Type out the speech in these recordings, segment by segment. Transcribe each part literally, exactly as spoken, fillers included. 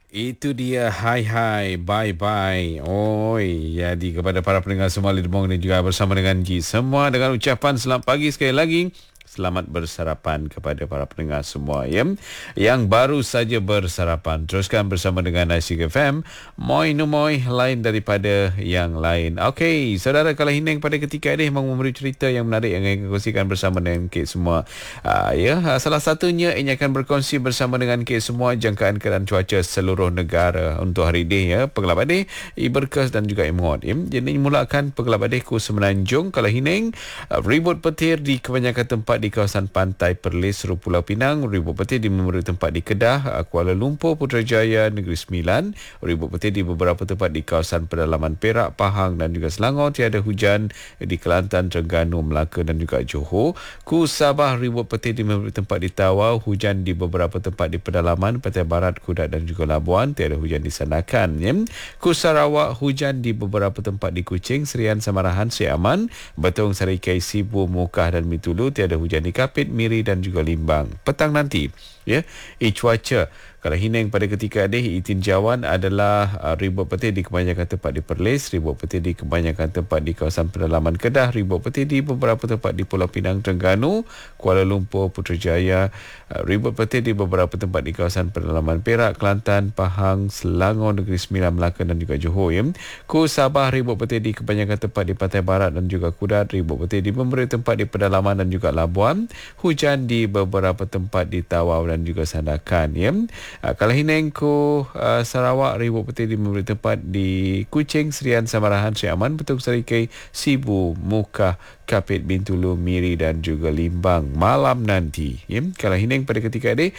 Itu dia, hai hai, bye bye. Oi, jadi kepada para pendengar semua Lidbong dan juga bersama dengan Ji semua dengan ucapan selamat pagi sekali lagi. Selamat bersarapan kepada para pendengar semua ya. Yang baru saja bersarapan, teruskan bersama dengan Asyik F M. Moi no moi lain daripada yang lain. Okey, saudara, kalau Hineng pada ketika ini memang memberi cerita yang menarik yang ingin kongsikan bersama dengan Kit semua. Uh, ya, salah satunya ini akan berkongsi bersama dengan Kit semua jangkaan keadaan cuaca seluruh negara untuk hari ini ya. Pengelap Badih, Iberkas dan juga Imhot. Ya. Jadi mulakan Pengelap Badih ku Semenanjung. Kalau Hineng, uh, ribut petir di kebanyakan tempat di kawasan pantai Perlis, Seru Pulau Pinang. Ribut petir di beberapa tempat di Kedah, Kuala Lumpur, Putrajaya, Negeri Sembilan. Ribut petir di beberapa tempat di kawasan pedalaman Perak, Pahang dan juga Selangor. Tiada hujan di Kelantan, Terengganu, Melaka dan juga Johor. Ku Sabah, ribut petir di beberapa tempat di Tawau. Hujan di beberapa tempat di pedalaman Pantai Barat, Kudat dan juga Labuan. Tiada hujan di Sandakan. Ya. Ku Sarawak, hujan di beberapa tempat di Kuching, Serian, Samarahan, Siaman, Betong, Serikai, Sibu, Mukah dan Mitulu. Tiada hujan di Kapit, Miri dan juga Limbang. Petang nanti ya, eh, cuaca kalau Hineng pada ketika ini tinjauan adalah uh, ribut petir di kebanyakan tempat di Perlis, ribut petir di kebanyakan tempat di kawasan pedalaman Kedah, ribut petir di beberapa tempat di Pulau Pinang, Terengganu, Kuala Lumpur, Putrajaya, uh, ribut petir di beberapa tempat di kawasan pedalaman Perak, Kelantan, Pahang, Selangor, Negeri Sembilan, Melaka dan juga Johor. Ya. Ku Sabah, ribut petir di kebanyakan tempat di Pantai Barat dan juga Kudat, ribut petir di beberapa tempat di pedalaman dan juga Labuan, hujan di beberapa tempat di Tawau dan juga Sandakan. Ya. Uh, kalau Hineng ku uh, Sarawak, ribut petir di beberapa tempat di Kuching, Serian, Samarahan, Siaman, Betong, Serikai, Sibu, Mukah, Kapit, Bintulu, Miri dan juga Limbang malam nanti. Ya. Kalau Hineng pada ketika ini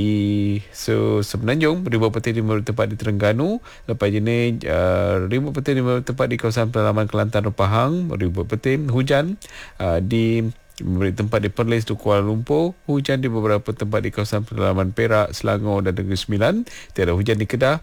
i, so Semenanjung, ribut petir di beberapa tempat di Terengganu. Lepas ini uh, ribut petir di beberapa tempat di kawasan pedalaman Kelantan dan Pahang. Ribut petir hujan uh, di beberapa tempat di Perlis di Kuala Lumpur, hujan di beberapa tempat di kawasan pedalaman Perak, Selangor dan Negeri Sembilan. Tiada hujan di Kedah,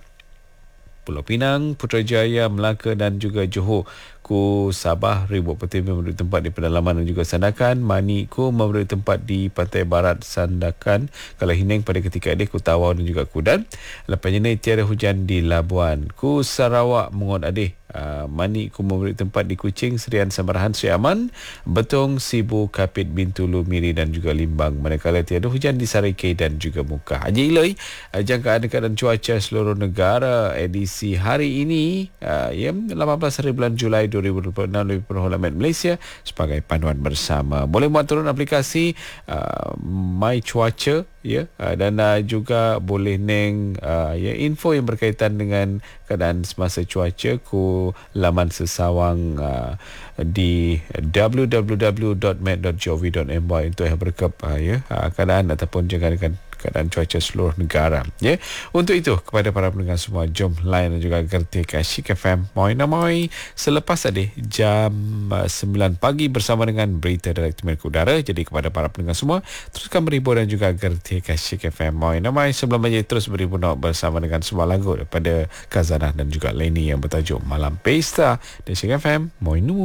Pulau Pinang, Putrajaya, Melaka dan juga Johor. Ku Sabah, ribut petir memberi tempat di pedalaman dan juga Sandakan. Mani ku memberi tempat di Pantai Barat, Sandakan. Kalau Hineng pada ketika ini ku Tawau dan juga Kudan. Lepas ini tiada hujan di Labuan. Ku Sarawak, Mungot Adih. Uh, Mani ku memberi tempat di Kuching, Serian, Samarahan, Siaman, Betong, Sibu, Kapit, Bintulu, Miri dan juga Limbang. Manakala tiada hujan di Sarikei dan juga Mukah. Haji Iloi, uh, jangkaan keadaan cuaca seluruh negara edisi hari ini, uh, ya, lapan belas hari bulan Julai dua ribu dua puluh enam lebih Parlimen Malaysia sebagai panduan bersama. Boleh buat turun aplikasi uh, My Cuaca ya, uh, dan uh, juga boleh neng uh, ya info yang berkaitan dengan keadaan semasa cuaca ku laman sesawang uh, di w w w dot met dot gov dot m y untuk yang berkep uh, ya uh, keadaan ataupun jangkaan keadaan cuaca seluruh negara ya. Untuk itu kepada para pendengar semua, jom lain dan juga gerti ke Asyik F M moi na moi selepas tadi jam uh, sembilan pagi bersama dengan berita Direktur Media Udara. Jadi kepada para pendengar semua, teruskan berhibur dan juga gerti ke Asyik F M moi na moi sebelum menjadi terus berhibur bersama dengan sebuah lagu daripada Kazanah dan juga Leni yang bertajuk Malam Pesta di Asyik F M moi nu.